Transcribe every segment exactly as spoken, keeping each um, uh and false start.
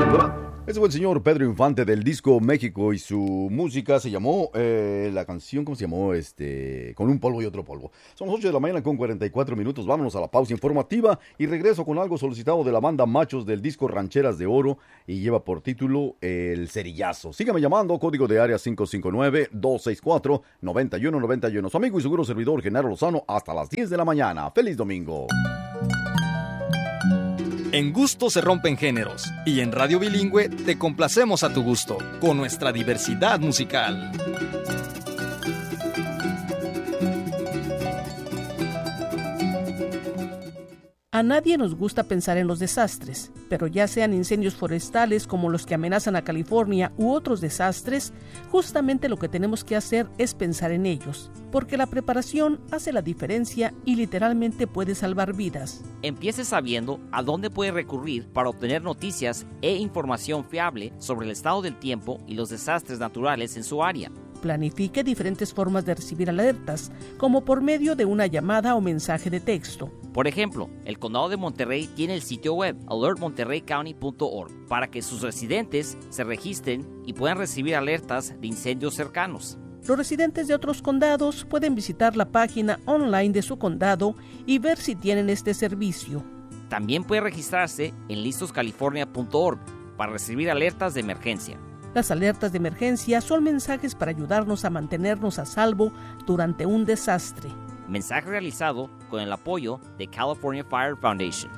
Ese fue el señor Pedro Infante del disco México y su música se llamó, eh, la canción, ¿cómo se llamó? Este, Con un polvo y otro polvo. Son las ocho de la mañana con cuarenta y cuatro minutos, vámonos a la pausa informativa y regreso con algo solicitado de la banda Machos del disco Rancheras de Oro y lleva por título El Cerillazo. Sígame llamando, código de área cinco cinco nueve, dos seis cuatro, nueve uno nueve uno. Su amigo y seguro servidor Genaro Lozano hasta las diez de la mañana. ¡Feliz domingo! En gusto se rompen géneros y en Radio Bilingüe te complacemos a tu gusto con nuestra diversidad musical. A nadie nos gusta pensar en los desastres, pero ya sean incendios forestales como los que amenazan a California u otros desastres, justamente lo que tenemos que hacer es pensar en ellos, porque la preparación hace la diferencia y literalmente puede salvar vidas. Empiece sabiendo a dónde puede recurrir para obtener noticias e información fiable sobre el estado del tiempo y los desastres naturales en su área. Planifique diferentes formas de recibir alertas, como por medio de una llamada o mensaje de texto. Por ejemplo, el Condado de Monterrey tiene el sitio web alert monterrey county punto org para que sus residentes se registren y puedan recibir alertas de incendios cercanos. Los residentes de otros condados pueden visitar la página online de su condado y ver si tienen este servicio. También puede registrarse en listos california punto org para recibir alertas de emergencia. Las alertas de emergencia son mensajes para ayudarnos a mantenernos a salvo durante un desastre. Mensaje realizado con el apoyo de California Fire Foundation.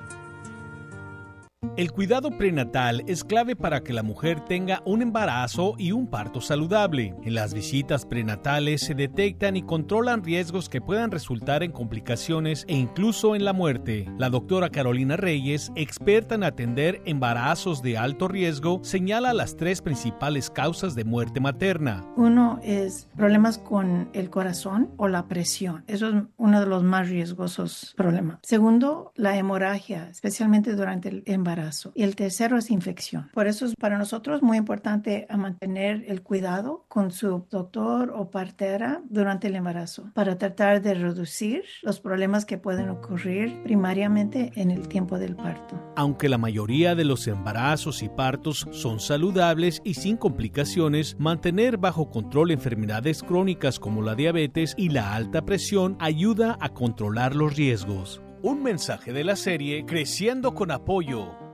El cuidado prenatal es clave para que la mujer tenga un embarazo y un parto saludable. En las visitas prenatales se detectan y controlan riesgos que puedan resultar en complicaciones e incluso en la muerte. La doctora Carolina Reyes, experta en atender embarazos de alto riesgo, señala las tres principales causas de muerte materna. Uno es problemas con el corazón o la presión. Eso es uno de los más riesgosos problemas. Segundo, la hemorragia, especialmente durante el embarazo. Y el tercero es infección. Por eso es para nosotros muy importante a mantener el cuidado con su doctor o partera durante el embarazo para tratar de reducir los problemas que pueden ocurrir primariamente en el tiempo del parto. Aunque la mayoría de los embarazos y partos son saludables y sin complicaciones, mantener bajo control enfermedades crónicas como la diabetes y la alta presión ayuda a controlar los riesgos. Un mensaje de la serie Creciendo con Apoyo.